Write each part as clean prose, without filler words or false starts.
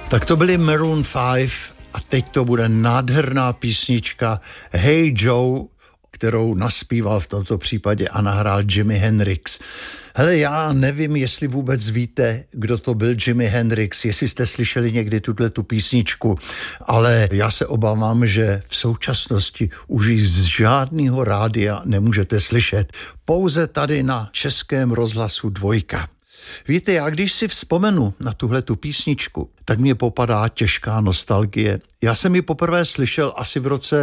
Tak to byly Maroon 5 a teď to bude nádherná písnička Hey Joe, kterou naspíval v tomto případě a nahrál Jimi Hendrix. Hele, já nevím, jestli vůbec víte, kdo to byl Jimi Hendrix, jestli jste slyšeli někdy tu písničku, ale já se obávám, že v současnosti už ji z žádného rádia nemůžete slyšet. Pouze tady na Českém rozhlasu 2. Víte, já když si vzpomenu na tuhletu písničku, tak mě popadá těžká nostalgie. Já jsem ji poprvé slyšel asi v roce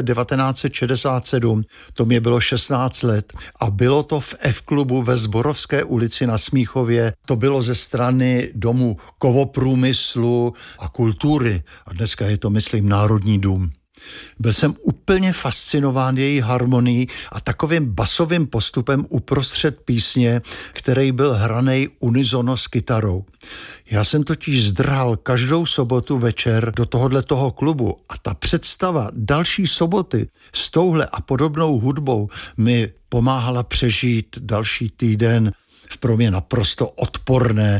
1967, to mě bylo 16 let a bylo to v F-klubu ve Zborovské ulici na Smíchově. To bylo ze strany Domu kovoprůmyslu a kultury a dneska je to, myslím, Národní dům. Byl jsem úplně fascinován její harmonií a takovým basovým postupem uprostřed písně, který byl hranej unisono s kytarou. Já jsem totiž zdrhal každou sobotu večer do tohoto klubu a ta představa další soboty s touhle a podobnou hudbou mi pomáhala přežít další týden v pro mě naprosto odporné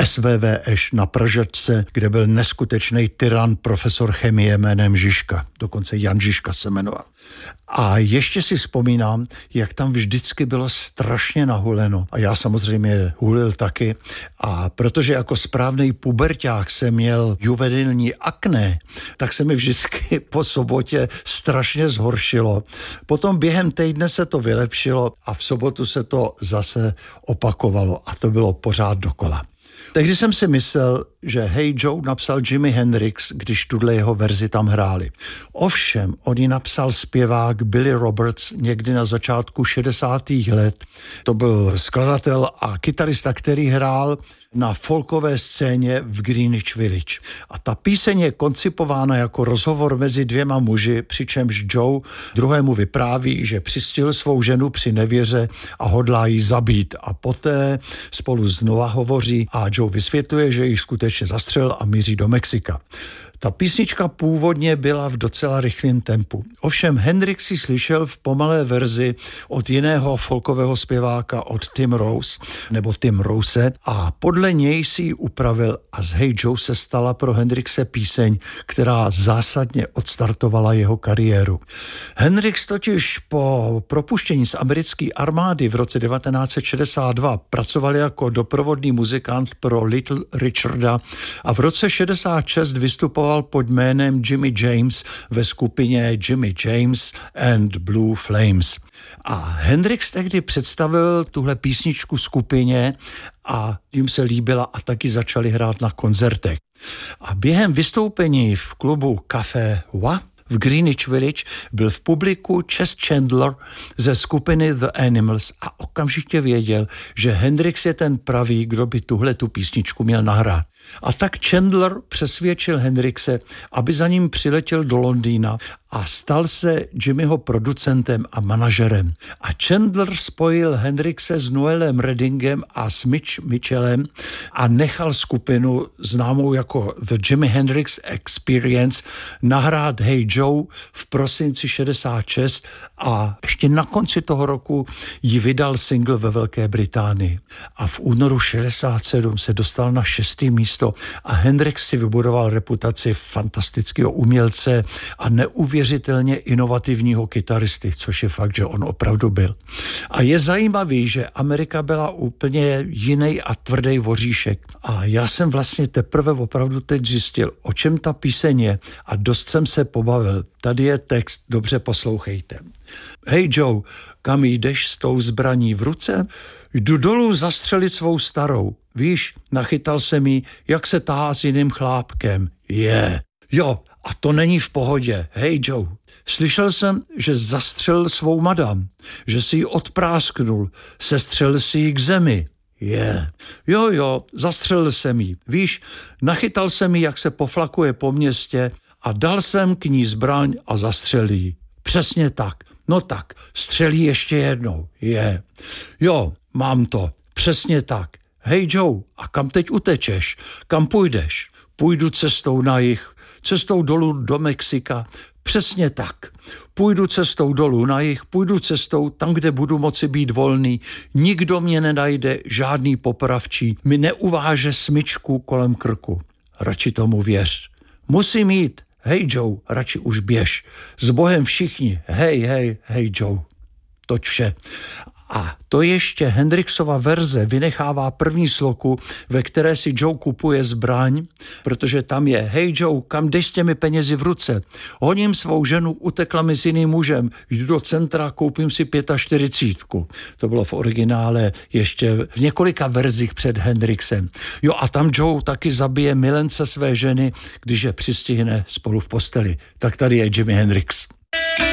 SVVŠ na Pražačce, kde byl neskutečný tyran profesor chemie jménem Žižka. Dokonce Jan Žižka se jmenoval. A ještě si vzpomínám, jak tam vždycky bylo strašně nahuleno. A já samozřejmě hulil taky. A protože jako správnej puberťák jsem měl juvenilní akné, tak se mi vždycky po sobotě strašně zhoršilo. Potom během týdne se to vylepšilo a v sobotu se to zase opakovalo. A to bylo pořád dokola. Tehdy jsem si myslel, že Hey Joe napsal Jimi Hendrix, když tuhle jeho verzi tam hráli. Ovšem, on ji napsal zpěvák Billy Roberts někdy na začátku 60. let. To byl skladatel a kytarista, který hrál na folkové scéně v Greenwich Village. A ta píseň je koncipována jako rozhovor mezi dvěma muži, přičemž Joe druhému vypráví, že přistihl svou ženu při nevěře a hodlá ji zabít. A poté spolu znova hovoří a Joe vysvětluje, že ji skutečně zastřelil a míří do Mexika. Ta písnička původně byla v docela rychlém tempu. Ovšem Hendrix si slyšel v pomalé verzi od jiného folkového zpěváka, od Tim Rose a podle něj si ji upravil a z Hey Joe se stala pro Hendrixe píseň, která zásadně odstartovala jeho kariéru. Hendrix totiž po propuštění z americké armády v roce 1962 pracoval jako doprovodný muzikant pro Little Richarda a v roce 66 vystupoval pod jménem Jimmy James ve skupině Jimmy James and Blue Flames. A Hendrix tehdy představil tuhle písničku skupině a jim se líbila a taky začali hrát na koncertech. A během vystoupení v klubu Café Wa v Greenwich Village byl v publiku Chess Chandler ze skupiny The Animals a okamžitě věděl, že Hendrix je ten pravý, kdo by tu písničku měl nahrát. A tak Chandler přesvědčil Hendrixe, aby za ním přiletěl do Londýna a stal se Jimmyho producentem a manažerem. A Chandler spojil Hendrixe s Noelem Reddingem a s Mitchellem a nechal skupinu známou jako The Jimi Hendrix Experience nahrát Hey Joe v prosinci 66 a ještě na konci toho roku ji vydal single ve Velké Británii. A v únoru 67 se dostal na 6. místo a Hendrix si vybudoval reputaci fantastického umělce a neuvěřitelně inovativního kytaristy, což je fakt, že on opravdu byl. A je zajímavý, že Amerika byla úplně jiný a tvrdý voříšek. A já jsem vlastně teprve opravdu teď zjistil, o čem ta píseň je a dost jsem se pobavil. Tady je text, dobře poslouchejte. Hey Joe, kam jdeš s tou zbraní v ruce? Jdu dolů zastřelit svou starou. Víš, nachytal jsem jí, jak se tahá s jiným chlápkem. Jo, a to není v pohodě. Hey Joe, slyšel jsem, že zastřelil svou madam, že si ji odprásknul, sestřelil si ji k zemi. Jo, zastřelil jsem ji. Víš, nachytal jsem ji, jak se poflakuje po městě a dal jsem k ní zbraň a zastřelil ji. Přesně tak. No tak, střelí ještě jednou. Jo, mám to. Přesně tak. Hej Joe, a kam teď utečeš? Kam půjdeš? Půjdu cestou na jih, cestou dolů do Mexika. Přesně tak. Půjdu cestou dolů na jih, půjdu cestou tam, kde budu moci být volný. Nikdo mě nenajde, žádný popravčí. Mi neuváže smyčku kolem krku. Radši tomu věř. Musím jít. Hej Joe, radši už běž. S Bohem všichni. Hej Joe. Toť vše. A to ještě Hendrixova verze vynechává první sloku, ve které si Joe kupuje zbraň, protože tam je: hej Joe, kam jdeš s těmi penězi v ruce? Honím svou ženu, utekla mi s jiným mužem, jdu do centra, koupím si 45. To bylo v originále ještě v několika verzích před Hendrixem. Jo, a tam Joe taky zabije milence své ženy, když je přistihne spolu v posteli. Tak tady je Jimi Hendrix.